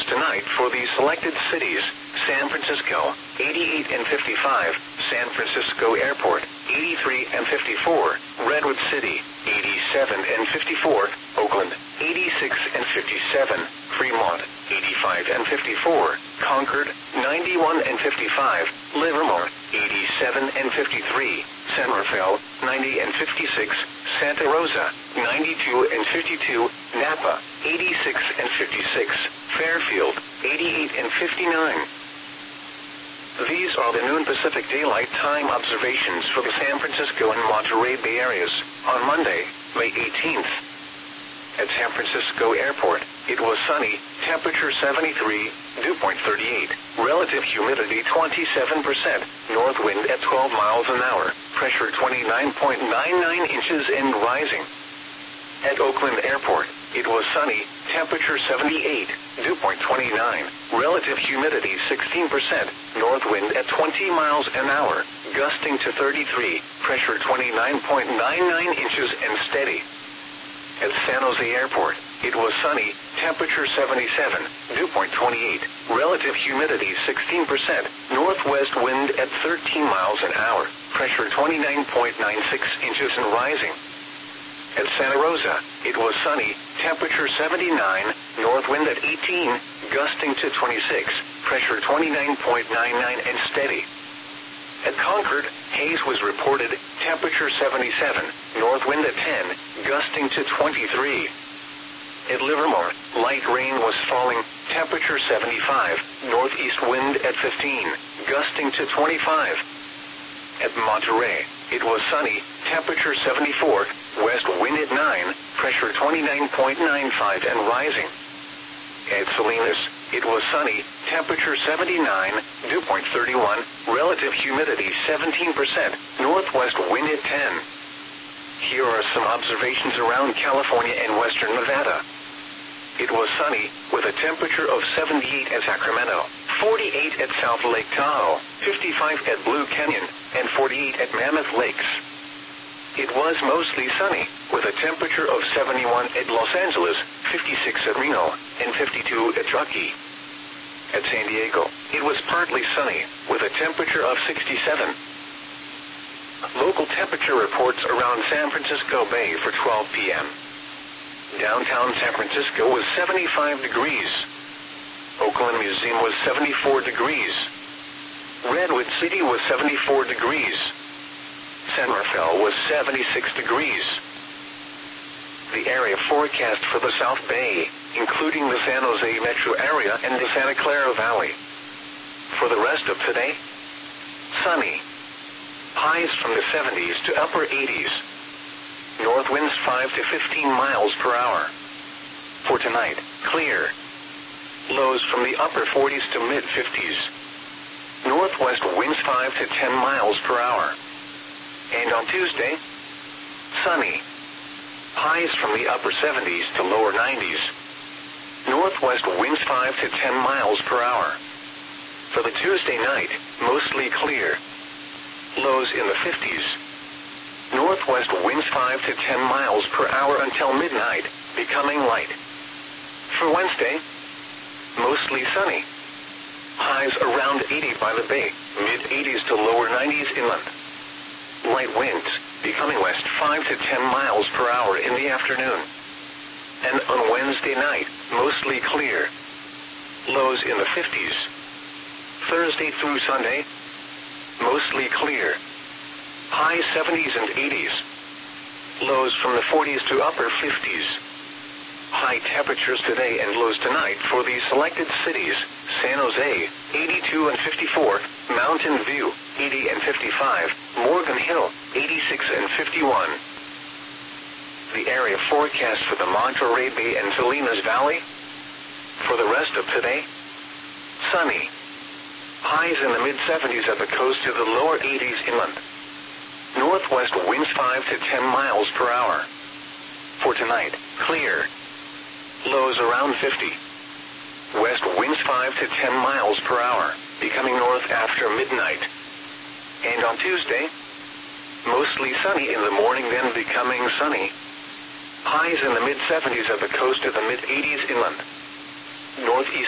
lows tonight for these selected cities: San Francisco, 88 and 55, San Francisco Airport, 83 and 54, Redwood City, 87 and 54, Oakland, 86 and 57, Fremont, 85 and 54, Concord, 91 and 55, Livermore, 87 and 53, San Rafael, 90 and 56, Santa Rosa, 92 and 52, Napa, 86 and 56, Fairfield, 88 and 59. These are the noon Pacific Daylight Time observations for the San Francisco and Monterey Bay areas on Monday, May 18th. At San Francisco Airport, it was sunny, temperature 73, dew point 38, relative humidity 27%, north wind at 12 miles an hour, pressure 29.99 inches and rising. At Oakland Airport, it was sunny, temperature 78, dew point 29, relative humidity 16%, north wind at 20 miles an hour, gusting to 33, pressure 29.99 inches and steady. At San Jose Airport, it was sunny, temperature 77, dew point 28, relative humidity 16%, northwest wind at 13 miles an hour, pressure 29.96 inches and rising. At Santa Rosa, it was sunny, temperature 79, north wind at 18, gusting to 26, pressure 29.99 and steady. At Concord, haze was reported, temperature 77, north wind at 10, gusting to 23. At Livermore, light rain was falling, temperature 75, northeast wind at 15, gusting to 25. At Monterey, it was sunny, temperature 74, west wind at 9, pressure 29.95 and rising. At Salinas, it was sunny, temperature 79, dew point 31, relative humidity 17%, northwest wind at 10. Here are some observations around California and western Nevada. It was sunny, with a temperature of 78 at Sacramento, 48 at South Lake Tahoe, 55 at Blue Canyon, and 48 at Mammoth Lakes. It was mostly sunny, with a temperature of 71 at Los Angeles, 56 at Reno, and 52 at Truckee. At San Diego, it was partly sunny, with a temperature of 67. Local temperature reports around San Francisco Bay for 12 p.m. Downtown San Francisco was 75 degrees. Oakland Museum was 74 degrees. Redwood City was 74 degrees. San Rafael was 76 degrees. The area forecast for the South Bay, including the San Jose metro area and the Santa Clara Valley. For the rest of today, sunny. Highs from the 70s to upper 80s. North winds 5 to 15 miles per hour. For tonight, clear. Lows from the upper 40s to mid 50s. Northwest winds 5 to 10 miles per hour. And on Tuesday, sunny. Highs from the upper 70s to lower 90s. Northwest winds 5 to 10 miles per hour. For the Tuesday night, mostly clear. Lows in the 50s. Northwest winds 5 to 10 miles per hour until midnight, becoming light. For Wednesday, mostly sunny. Highs around 80 by the bay, mid-80s to lower 90s inland. Light winds, becoming west 5 to 10 miles per hour in the afternoon. And on Wednesday night, mostly clear. Lows in the 50s. Thursday through Sunday, mostly clear. High 70s and 80s. Lows from the 40s to upper 50s. High temperatures today and lows tonight for these selected cities: San Jose, 82 and 54, Mountain View, 80 and 55, Morgan Hill, 86 and 51. The area forecast for the Monterey Bay and Salinas Valley. For the rest of today, sunny. Highs in the mid-70s at the coast to the lower 80s inland. Northwest winds 5 to 10 miles per hour. For tonight, clear. Lows around 50. West winds 5 to 10 miles per hour, becoming north after midnight. And on Tuesday, mostly sunny in the morning, then becoming sunny. Highs in the mid-70s at the coast to the mid-80s inland. Northeast